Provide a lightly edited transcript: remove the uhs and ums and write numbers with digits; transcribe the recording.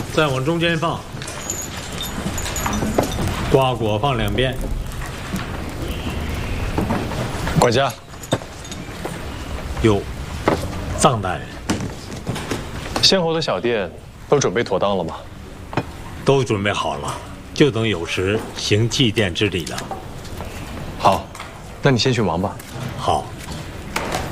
再往中间放，瓜果放两边。 管家， 有，臧大人， 先后的小店都准备妥当了吗？ 都准备好了，就等有时行祭奠之礼了。 好，那你先去忙吧。 好。